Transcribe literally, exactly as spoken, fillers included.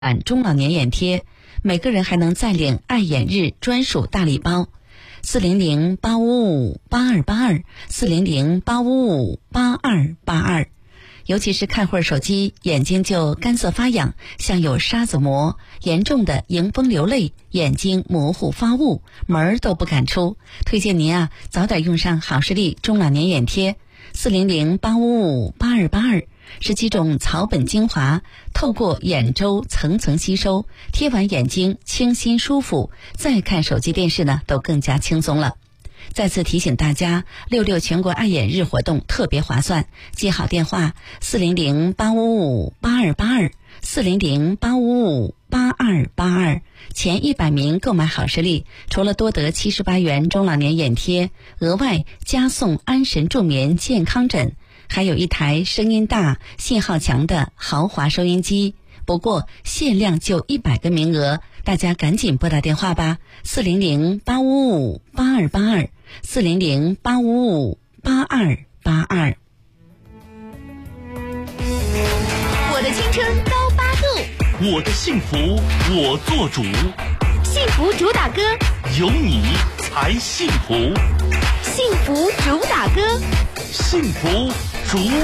中老年眼贴，每个人还能再领爱眼日专属大礼包。四零零八五五八二八二，四零零八五五八二八二。尤其是看会儿手机，眼睛就干涩发痒，像有沙子膜，严重的迎风流泪，眼睛模糊发雾，门儿都不敢出。推荐您啊，早点用上好视力中老年眼贴。四零零八五五八二八二，是几种草本精华，透过眼周层层吸收，贴完眼睛清新舒服，再看手机电视呢都更加轻松了。再次提醒大家，六六全国爱眼日活动特别划算，记好电话四零零八五五八二八二，四零零八五五八二八二。前一百名购买好视力，除了多得七十八元中老年眼贴，额外加送安神助眠健康枕，还有一台声音大、信号强的豪华收音机。不过限量就一百个名额，大家赶紧拨打电话吧，四零零八五五八二八二，四零零八五五八二八二。 我的青春高八度， 我的幸福我做主， 幸福主打歌， 有你才幸福， 幸福主打歌， 幸福主